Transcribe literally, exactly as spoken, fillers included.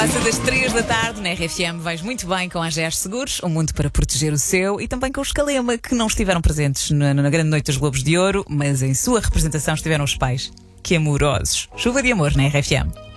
Passa das três da tarde na R F M, vais muito bem com a A G E S Seguros, um mundo para proteger o seu, e também com os Calema, que não estiveram presentes na, na grande noite dos Globos de Ouro, mas em sua representação estiveram os pais. Que amorosos. Chuva de amor na R F M.